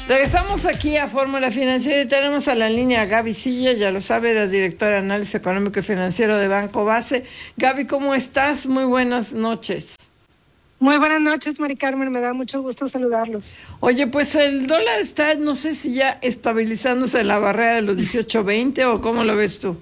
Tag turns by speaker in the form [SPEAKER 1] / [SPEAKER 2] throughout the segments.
[SPEAKER 1] Regresamos aquí a Fórmula Financiera y tenemos a la línea a Gaby Siller, ya lo sabe, la directora de Análisis Económico y Financiero de Banco Base. Gaby, ¿cómo estás? Muy buenas noches.
[SPEAKER 2] Muy buenas noches, Mari Carmen, me da mucho gusto saludarlos.
[SPEAKER 1] Oye, pues el dólar está, no sé si ya estabilizándose en la barrera de los 18.20 o ¿cómo lo ves tú?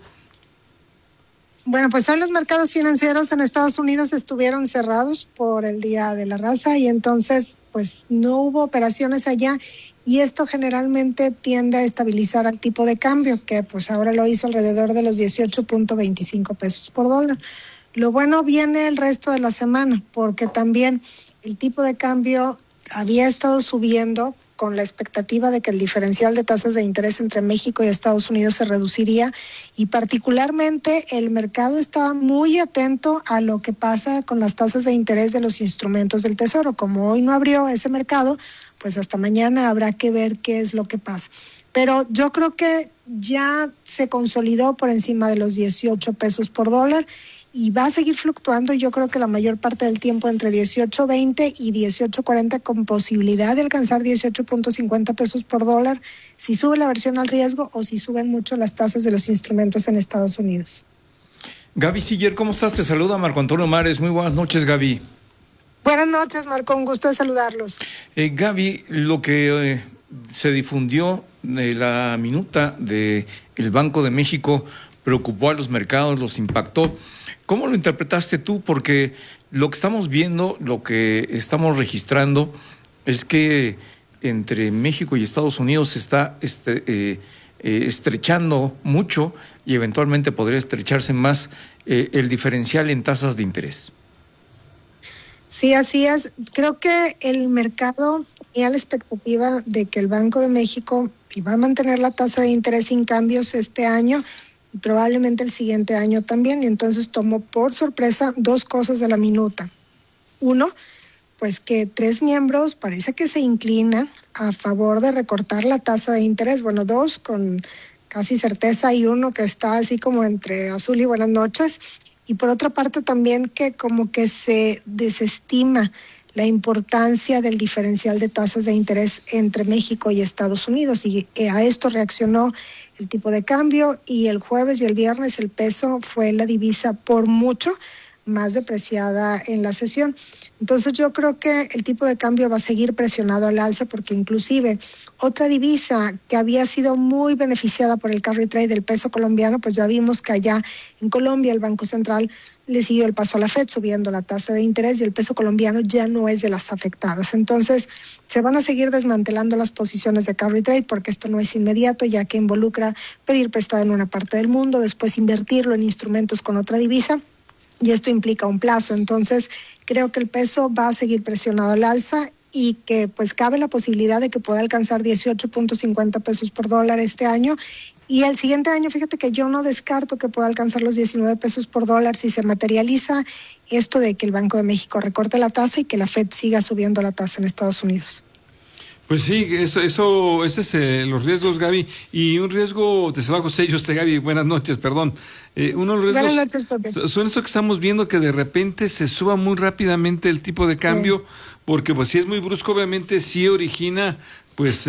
[SPEAKER 2] Bueno, pues hoy los mercados financieros en Estados Unidos estuvieron cerrados por el Día de la Raza y entonces pues no hubo operaciones allá y esto generalmente tiende a estabilizar al tipo de cambio, que pues ahora lo hizo alrededor de los 18.25 pesos por dólar. Lo bueno viene el resto de la semana, porque también el tipo de cambio había estado subiendo con la expectativa de que el diferencial de tasas de interés entre México y Estados Unidos se reduciría y particularmente el mercado estaba muy atento a lo que pasa con las tasas de interés de los instrumentos del Tesoro. Como hoy no abrió ese mercado, pues hasta mañana habrá que ver qué es lo que pasa. Pero yo creo que ya se consolidó por encima de los 18 pesos por dólar y va a seguir fluctuando, yo creo que la mayor parte del tiempo entre 18.20 y 18.40 con posibilidad de alcanzar 18.50 pesos por dólar si sube la versión al riesgo o si suben mucho las tasas de los instrumentos en Estados Unidos.
[SPEAKER 3] Gaby Siller, ¿cómo estás? Te saluda Marco Antonio Mares. Muy buenas noches, Gaby.
[SPEAKER 2] Buenas noches, Marco, un gusto de saludarlos.
[SPEAKER 3] Gaby, lo que se difundió de la minuta del Banco de México preocupó a los mercados, los impactó. ¿Cómo lo interpretaste tú? Porque lo que estamos viendo, lo que estamos registrando es que entre México y Estados Unidos se está estrechando mucho y eventualmente podría estrecharse más el diferencial en tasas de interés.
[SPEAKER 2] Sí, así es. Creo que el mercado tenía la expectativa de que el Banco de México iba a mantener la tasa de interés sin cambios este año y probablemente el siguiente año también, y entonces tomó por sorpresa dos cosas de la minuta. Uno, pues que 3 miembros parece que se inclinan a favor de recortar la tasa de interés. Bueno, 2 con casi certeza y 1 que está así como entre azul y buenas noches. Y por otra parte también que como que se desestima la importancia del diferencial de tasas de interés entre México y Estados Unidos. Y a esto reaccionó el tipo de cambio y el jueves y el viernes el peso fue la divisa por mucho más depreciada en la sesión. Entonces yo creo que el tipo de cambio va a seguir presionado al alza porque inclusive otra divisa que había sido muy beneficiada por el carry trade del peso colombiano, pues ya vimos que allá en Colombia el Banco Central le siguió el paso a la Fed subiendo la tasa de interés y el peso colombiano ya no es de las afectadas. Entonces se van a seguir desmantelando las posiciones de carry trade porque esto no es inmediato, ya que involucra pedir prestado en una parte del mundo, después invertirlo en instrumentos con otra divisa. Y esto implica un plazo, entonces creo que el peso va a seguir presionado al alza y que pues cabe la posibilidad de que pueda alcanzar 18.50 pesos por dólar este año. Y el siguiente año, fíjate que yo no descarto que pueda alcanzar los 19 pesos por dólar si se materializa esto de que el Banco de México recorte la tasa y que la Fed siga subiendo la tasa en Estados Unidos.
[SPEAKER 4] Pues sí, ese es los riesgos, Gaby, y un riesgo, te saluda José, Gaby, buenas noches, perdón. Uno de los riesgos
[SPEAKER 2] buenas noches, Pepe.
[SPEAKER 4] Son esto que estamos viendo, que de repente se suba muy rápidamente el tipo de cambio, porque pues si es muy brusco, obviamente sí origina, pues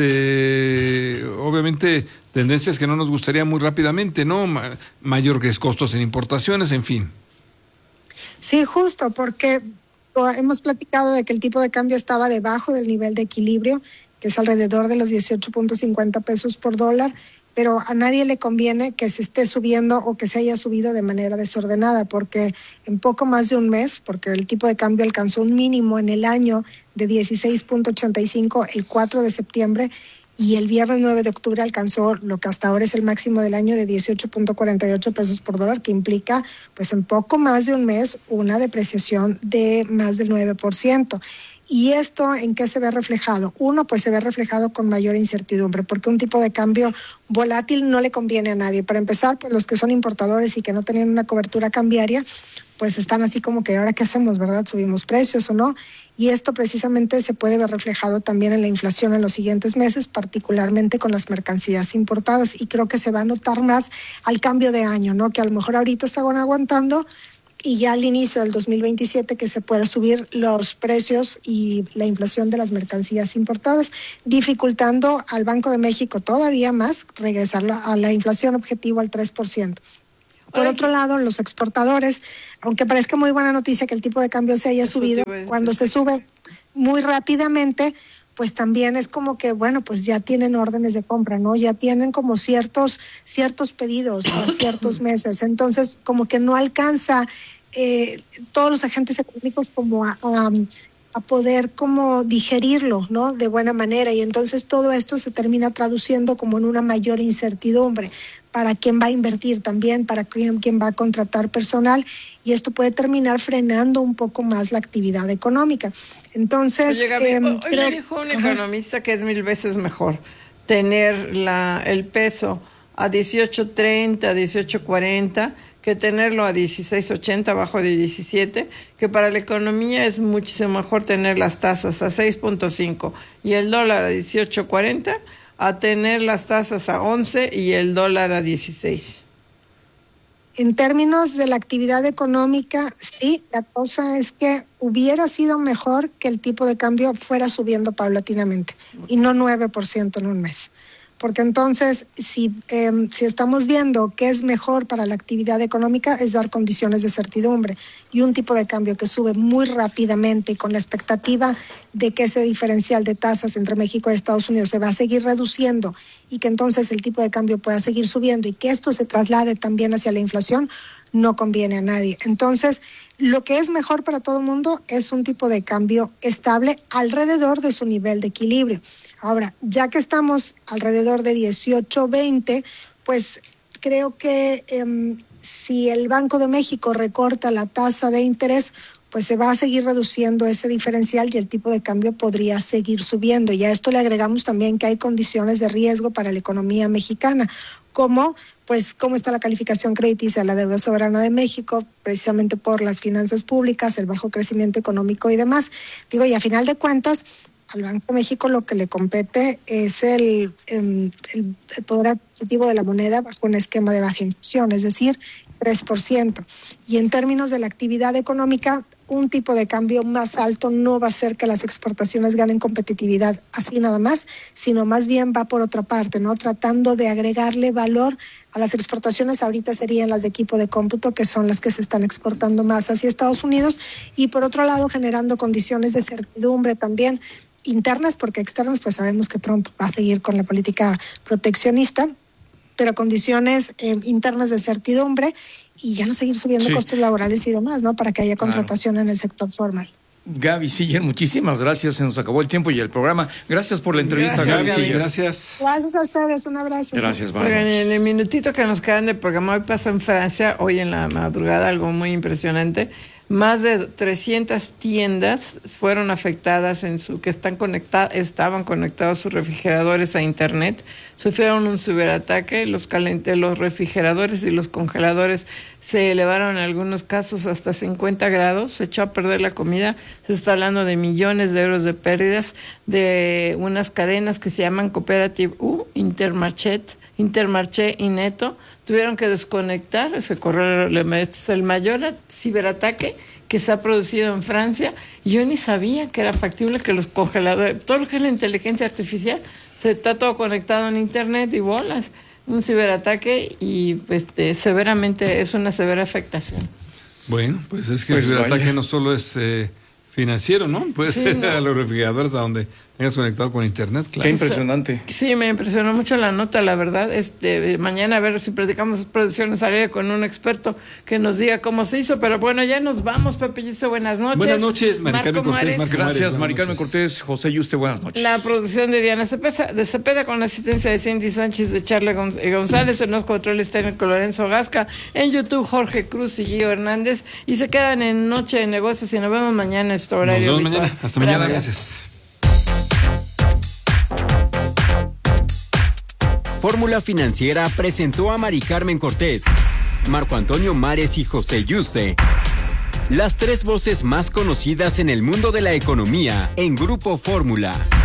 [SPEAKER 4] obviamente tendencias que no nos gustaría muy rápidamente, ¿no? Mayores costos en importaciones, en fin.
[SPEAKER 2] Sí, justo, porque hemos platicado de que el tipo de cambio estaba debajo del nivel de equilibrio, que es alrededor de los 18.50 pesos por dólar, pero a nadie le conviene que se esté subiendo o que se haya subido de manera desordenada, porque en poco más de un mes, porque el tipo de cambio alcanzó un mínimo en el año de 16.85 el 4 de septiembre, y el viernes 9 de octubre alcanzó lo que hasta ahora es el máximo del año de 18.48 pesos por dólar, que implica pues en poco más de un mes una depreciación de más del 9%. ¿Y esto en qué se ve reflejado? Uno, pues se ve reflejado con mayor incertidumbre, porque un tipo de cambio volátil no le conviene a nadie. Para empezar, pues los que son importadores y que no tenían una cobertura cambiaria, pues están así como que ahora qué hacemos, ¿verdad? ¿Subimos precios o no? Y esto precisamente se puede ver reflejado también en la inflación en los siguientes meses, particularmente con las mercancías importadas. Y creo que se va a notar más al cambio de año, ¿no? Que a lo mejor ahorita estaban aguantando, y ya al inicio del 2027 que se pueda subir los precios y la inflación de las mercancías importadas, dificultando al Banco de México todavía más regresar a la inflación objetivo al 3%. Por otro lado, los exportadores, aunque parezca muy buena noticia que el tipo de cambio se haya subido, cuando se sube muy rápidamente, pues también es como que, bueno, pues ya tienen órdenes de compra, ¿no? Ya tienen como ciertos pedidos para ciertos meses. Entonces, como que no alcanza todos los agentes económicos como a poder como digerirlo, ¿no? De buena manera. Y entonces todo esto se termina traduciendo como en una mayor incertidumbre para quién va a invertir también, para quién va a contratar personal, y esto puede terminar frenando un poco más la actividad económica. Entonces,
[SPEAKER 1] oye, Gaby, hoy me dijo un economista que es 1000 veces mejor tener el peso a 18.30, 18.40, que tenerlo a 16.80 abajo de 17, que para la economía es muchísimo mejor tener las tasas a 6.5 y el dólar a 18.40 a tener las tasas a 11 y el dólar a 16.
[SPEAKER 2] En términos de la actividad económica, sí, la cosa es que hubiera sido mejor que el tipo de cambio fuera subiendo paulatinamente y no 9% en un mes. Porque entonces, si estamos viendo qué es mejor para la actividad económica, es dar condiciones de certidumbre. Y un tipo de cambio que sube muy rápidamente y con la expectativa de que ese diferencial de tasas entre México y Estados Unidos se va a seguir reduciendo y que entonces el tipo de cambio pueda seguir subiendo y que esto se traslade también hacia la inflación, no conviene a nadie. Entonces, lo que es mejor para todo el mundo es un tipo de cambio estable alrededor de su nivel de equilibrio. Ahora, ya que estamos alrededor de 18.20, pues creo que si el Banco de México recorta la tasa de interés, pues se va a seguir reduciendo ese diferencial y el tipo de cambio podría seguir subiendo. Y a esto le agregamos también que hay condiciones de riesgo para la economía mexicana, como pues cómo está la calificación crediticia de la deuda soberana de México, precisamente por las finanzas públicas, el bajo crecimiento económico y demás. Digo, y a final de cuentas, al Banco de México lo que le compete es el poder adquisitivo de la moneda bajo un esquema de baja inflación, es decir, 3%. Y en términos de la actividad económica, un tipo de cambio más alto no va a hacer que las exportaciones ganen competitividad así nada más, sino más bien va por otra parte, ¿no? Tratando de agregarle valor a las exportaciones. Ahorita serían las de equipo de cómputo, que son las que se están exportando más hacia Estados Unidos, y por otro lado generando condiciones de certidumbre también internas, porque externas pues sabemos que Trump va a seguir con la política proteccionista, pero condiciones internas de certidumbre y ya no seguir subiendo costos laborales y demás, ¿no? Para que haya contratación en el sector formal.
[SPEAKER 3] Gaby Siller, muchísimas gracias. Se nos acabó el tiempo y el programa. Gracias por la entrevista, Gaby Siller.
[SPEAKER 4] Gracias.
[SPEAKER 2] Gracias a ustedes. Un abrazo.
[SPEAKER 3] Gracias,
[SPEAKER 1] Oigan, en el minutito que nos quedan de programa, hoy pasó en Francia, hoy en la madrugada, algo muy impresionante. Más de 300 tiendas fueron afectadas estaban conectados sus refrigeradores a internet, sufrieron un ciberataque, los refrigeradores y los congeladores se elevaron en algunos casos hasta 50 grados, se echó a perder la comida, se está hablando de millones de euros de pérdidas de unas cadenas que se llaman Cooperative U, Intermarché y Neto, tuvieron que desconectar, es el mayor ciberataque que se ha producido en Francia, y yo ni sabía que era factible que los congeladores, todo lo que es la inteligencia artificial, se está todo conectado en internet y bolas, un ciberataque y severamente es una severa afectación.
[SPEAKER 4] Bueno, pues es que el ciberataque no solo es financiero, ¿no? Puede ser a los refrigeradores a donde tengas conectado con internet, claro.
[SPEAKER 3] Qué impresionante.
[SPEAKER 1] Sí, me impresionó mucho la nota, la verdad. Mañana a ver si platicamos producciones al aire con un experto que nos diga cómo se hizo, pero bueno, ya nos vamos, Pepe Yuste, buenas noches.
[SPEAKER 4] Buenas noches, Mari Carmen Cortés.
[SPEAKER 3] Gracias, Mari Carmen Cortés, José Yuste, buenas noches.
[SPEAKER 1] La producción de Diana Cepeda con la asistencia de Cindy Sánchez, de Charla González, en los controles técnicos Lorenzo Gasca, en YouTube Jorge Cruz y Gio Hernández, y se quedan en Noche de Negocios y nos vemos mañana en este horario.
[SPEAKER 4] Nos vemos mañana. Hasta mañana, gracias.
[SPEAKER 5] Fórmula Financiera presentó a Mari Carmen Cortés, Marco Antonio Mares y José Yuste, las tres voces más conocidas en el mundo de la economía en Grupo Fórmula.